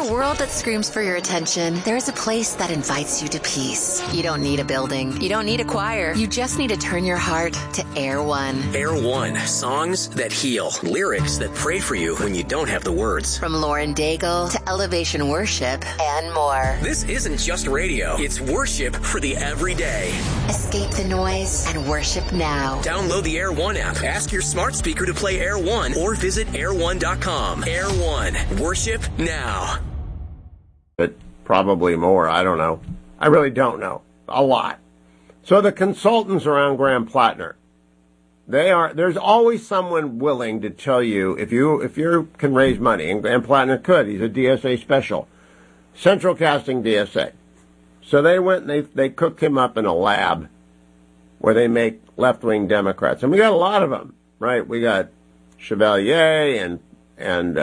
a world that screams for your attention, there is a place that invites you to peace. You don't need a building. You don't need a choir. You just need to turn your heart to Air One. Air One. Songs that heal. Lyrics that pray for you when you don't have the words. From Lauren Daigle to Elevation Worship and more. This isn't just radio. It's worship for the everyday. Escape the noise and worship now. Download the Air One app. Ask your smart speaker to play Air One or visit air1.com. Air One. Worship now. But probably more. I don't know. I really don't know. A lot. So the consultants around Graham Plattner, there's always someone willing to tell you if you can raise money, and Graham Plattner could. He's a DSA special. Central Casting DSA. So they went and they cooked him up in a lab where they make left-wing Democrats. And we got a lot of them, right? We got Chevalier and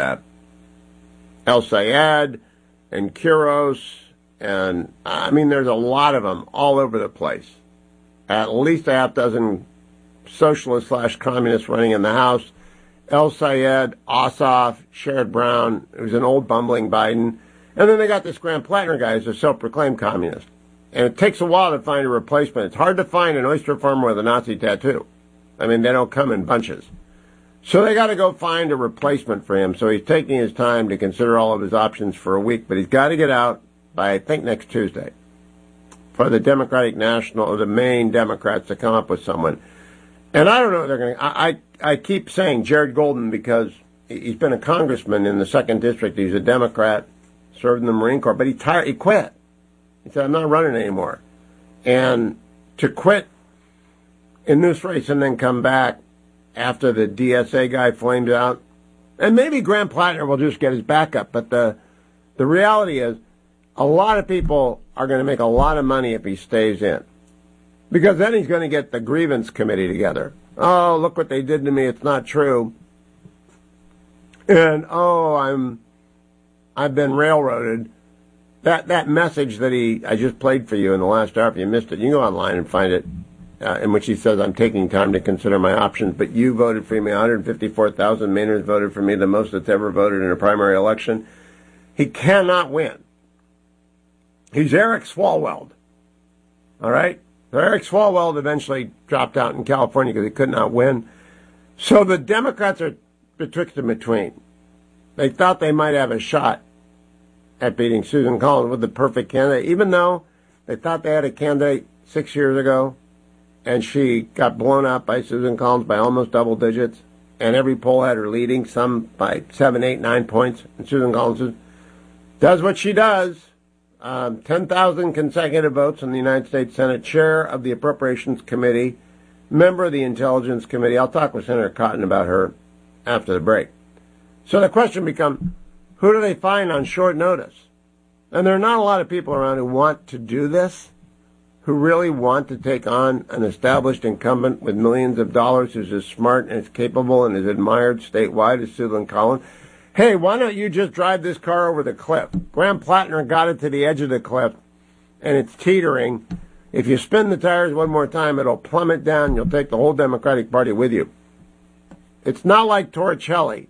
El Sayed and Quiros, and I mean, there's a lot of them all over the place. At least a half dozen socialists/communists running in the House. El Sayed, Ossoff, Sherrod Brown, who's an old bumbling Biden. And then they got this Graham Plattner guy who's a self-proclaimed communist. And it takes a while to find a replacement. It's hard to find an oyster farmer with a Nazi tattoo. I mean, they don't come in bunches. So they got to go find a replacement for him. So he's taking his time to consider all of his options for a week. But he's got to get out by, I think, next Tuesday for the Democratic National, or the Maine Democrats, to come up with someone. And I don't know what they're going to... I keep saying Jared Golden because he's been a congressman in the 2nd District. He's a Democrat, served in the Marine Corps, but he quit. He said, I'm not running anymore. And to quit in this race and then come back after the DSA guy flamed out, and maybe Graham Plattner will just get his backup, but the reality is a lot of people are going to make a lot of money if he stays in. Because then he's going to get the grievance committee together. Oh, look what they did to me. It's not true. And, I've been railroaded. That message that I just played for you in the last hour, if you missed it, you can go online and find it, in which he says, I'm taking time to consider my options, but you voted for me. 154,000 Mainers voted for me, the most that's ever voted in a primary election. He cannot win. He's Eric Swalwell. All right? Eric Swalwell eventually dropped out in California because he could not win. So the Democrats are betwixt and between. They thought they might have a shot at beating Susan Collins with the perfect candidate, even though they thought they had a candidate 6 years ago, and she got blown out by Susan Collins by almost double digits, and every poll had her leading, some by 7, 8, 9 points, and Susan Collins does what she does. 10,000 consecutive votes in the United States Senate, chair of the Appropriations Committee, member of the Intelligence Committee. I'll talk with Senator Cotton about her after the break. So the question becomes, who do they find on short notice? And there are not a lot of people around who want to do this, who really want to take on an established incumbent with millions of dollars who's as smart and as capable and as admired statewide as Susan Collins. Hey, why don't you just drive this car over the cliff? Graham Plattner got it to the edge of the cliff, and it's teetering. If you spin the tires one more time, it'll plummet down. You'll take the whole Democratic Party with you. It's not like Torricelli.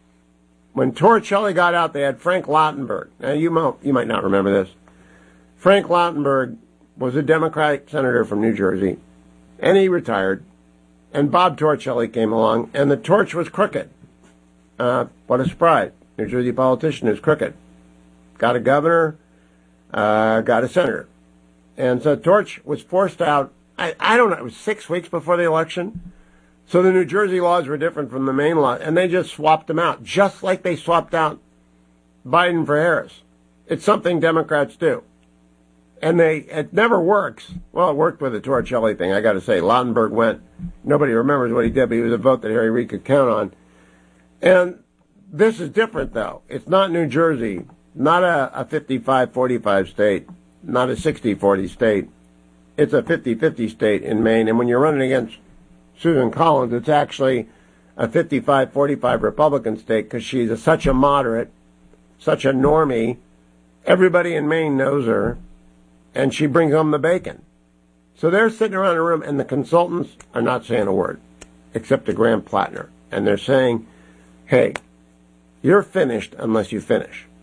When Torricelli got out, they had Frank Lautenberg. Now, you might not remember this. Frank Lautenberg was a Democratic senator from New Jersey, and he retired. And Bob Torricelli came along, and the torch was crooked. What a surprise. New Jersey politician who's crooked. Got a governor, got a senator. And so Torch was forced out, I don't know, it was 6 weeks before the election. So the New Jersey laws were different from the Maine law, and they just swapped them out, just like they swapped out Biden for Harris. It's something Democrats do. And it never works. Well, it worked with the Torricelli thing, I got to say. Lautenberg went. Nobody remembers what he did, but he was a vote that Harry Reid could count on. And this is different, though. It's not New Jersey, not a 55-45 state, not a 60-40 state. It's a 50-50 state in Maine. And when you're running against Susan Collins, it's actually a 55-45 Republican state because she's such a moderate, such a normie. Everybody in Maine knows her, and she brings home the bacon. So they're sitting around a room, and the consultants are not saying a word, except to Graham Plattner. And they're saying, hey, you're finished unless you finish.